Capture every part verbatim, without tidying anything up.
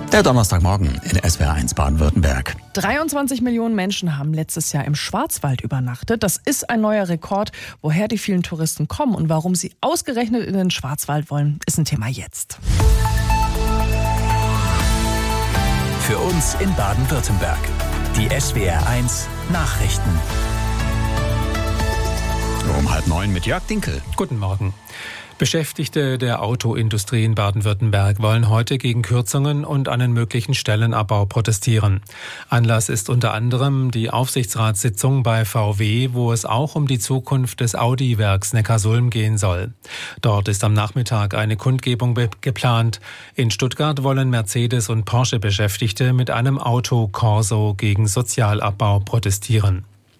Der Donnerstagmorgen in S W R eins Baden-Württemberg. dreiundzwanzig Millionen Menschen haben letztes Jahr im Schwarzwald übernachtet. Das ist ein neuer Rekord. Woher die vielen Touristen kommen und warum sie ausgerechnet in den Schwarzwald wollen, ist ein Thema jetzt. Für uns in Baden-Württemberg. Die S W R eins Nachrichten. Um halb neun mit Jörg Dinkel. Guten Morgen. Beschäftigte der Autoindustrie in Baden-Württemberg wollen heute gegen Kürzungen und einen möglichen Stellenabbau protestieren. Anlass ist unter anderem die Aufsichtsratssitzung bei V W, wo es auch um die Zukunft des Audi-Werks Neckarsulm gehen soll. Dort ist am Nachmittag eine Kundgebung be- geplant. In Stuttgart wollen Mercedes- und Porsche-Beschäftigte mit einem Auto-Corso gegen Sozialabbau protestieren.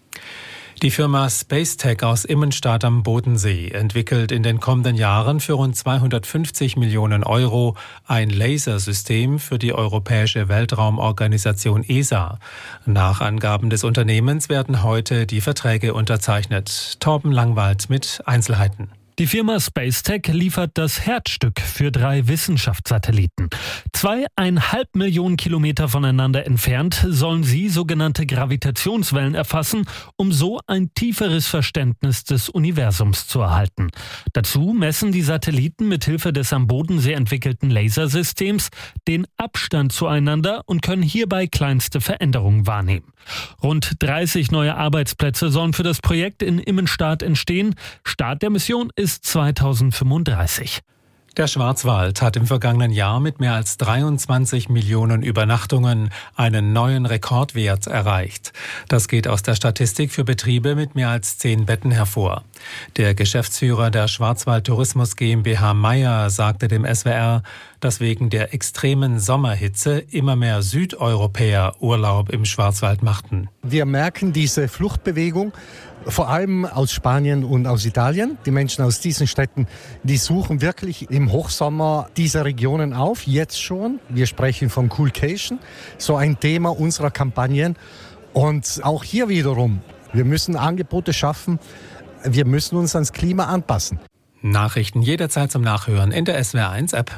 Die Firma Spacetech aus Immenstadt am Bodensee entwickelt in den kommenden Jahren für rund zweihundertfünfzig Millionen Euro ein Lasersystem für die Europäische Weltraumorganisation E S A. Nach Angaben des Unternehmens werden heute die Verträge unterzeichnet. Torben Langwald mit Einzelheiten. Die Firma Spacetech liefert das Herzstück für drei Wissenschaftssatelliten. Zweieinhalb Millionen Kilometer voneinander entfernt sollen sie sogenannte Gravitationswellen erfassen, um so ein tieferes Verständnis des Universums zu erhalten. Dazu messen die Satelliten mithilfe des am Bodensee entwickelten Lasersystems den Abstand zueinander und können hierbei kleinste Veränderungen wahrnehmen. Rund dreißig neue Arbeitsplätze sollen für das Projekt in Immenstadt entstehen. Start der Mission ist zweitausendfünfunddreißig. Der Schwarzwald hat im vergangenen Jahr mit mehr als dreiundzwanzig Millionen Übernachtungen einen neuen Rekordwert erreicht. Das geht aus der Statistik für Betriebe mit mehr als zehn Betten hervor. Der Geschäftsführer der Schwarzwald Tourismus GmbH Meier sagte dem S W R, dass wegen der extremen Sommerhitze immer mehr Südeuropäer Urlaub im Schwarzwald machten. Wir merken diese Fluchtbewegung, vor allem aus Spanien und aus Italien. Die Menschen aus diesen Städten, die suchen wirklich im Hochsommer diese Regionen auf, jetzt schon. Wir sprechen von Coolcation, so ein Thema unserer Kampagnen. Und auch hier wiederum, wir müssen Angebote schaffen, wir müssen uns ans Klima anpassen. Nachrichten jederzeit zum Nachhören in der S W R eins App.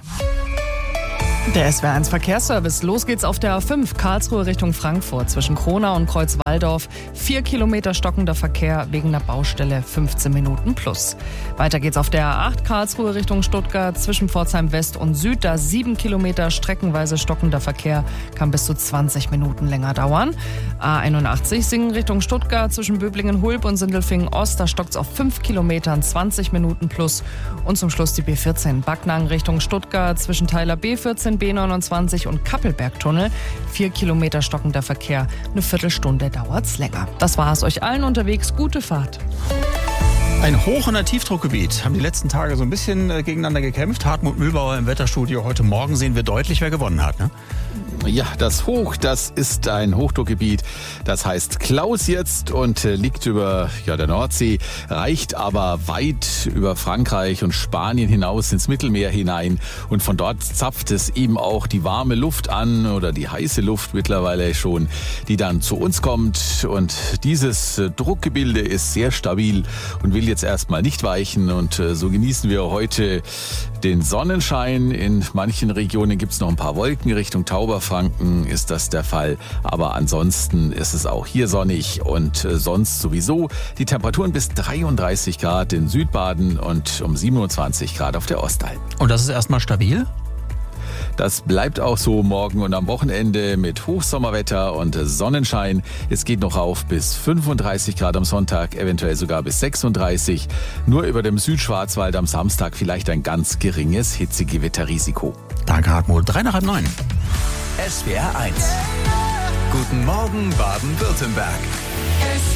Der S W R eins Verkehrsservice. Los geht's auf der A fünf, Karlsruhe Richtung Frankfurt, zwischen Kronau und Kreuzwaldorf. Vier Kilometer stockender Verkehr wegen der Baustelle, fünfzehn Minuten plus. Weiter geht's auf der A acht, Karlsruhe Richtung Stuttgart, zwischen Pforzheim West und Süd. Da sieben Kilometer streckenweise stockender Verkehr, kann bis zu zwanzig Minuten länger dauern. A einundachtzig, Singen Richtung Stuttgart, zwischen Böblingen-Hulb und Sindelfingen Ost. Da stockt's auf fünf Kilometern, zwanzig Minuten plus. Und zum Schluss die B vierzehn, Backnang Richtung Stuttgart, zwischen Teiler B vierzehn, B neunundzwanzig und Kappelbergtunnel. Vier Kilometer stockender Verkehr. Eine Viertelstunde dauert's länger. Das war's. Euch allen unterwegs. Gute Fahrt. Ein Hoch- und ein Tiefdruckgebiet haben die letzten Tage so ein bisschen äh, gegeneinander gekämpft. Hartmut Mühlbauer im Wetterstudio. Heute Morgen sehen wir deutlich, wer gewonnen hat, ne? Ja, das Hoch, das ist ein Hochdruckgebiet. Das heißt Klaus jetzt und liegt über ja, der Nordsee, reicht aber weit über Frankreich und Spanien hinaus ins Mittelmeer hinein. Und von dort zapft es eben auch die warme Luft an oder die heiße Luft mittlerweile schon, die dann zu uns kommt. Und dieses Druckgebilde ist sehr stabil und will jetzt erstmal nicht weichen. Und so genießen wir heute den Sonnenschein. In manchen Regionen gibt es noch ein paar Wolken. Richtung Tauberfranken ist das der Fall. Aber ansonsten ist es auch hier sonnig und sonst sowieso. Die Temperaturen bis dreiunddreißig Grad in Südbaden und um siebenundzwanzig Grad auf der Ostalb. Und das ist erstmal stabil? Das bleibt auch so morgen und am Wochenende mit Hochsommerwetter und Sonnenschein. Es geht noch auf bis fünfunddreißig Grad am Sonntag, eventuell sogar bis sechsunddreißig. Nur über dem Südschwarzwald am Samstag vielleicht ein ganz geringes Hitzegewitterrisiko. Danke, Hartmut. Drei nach halb neun. S W R eins. Guten Morgen, Baden-Württemberg.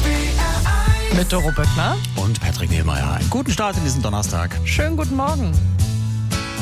Mit Doro Böckner Und Patrick Niemeyer. Einen guten Start in diesen Donnerstag. Schönen guten Morgen.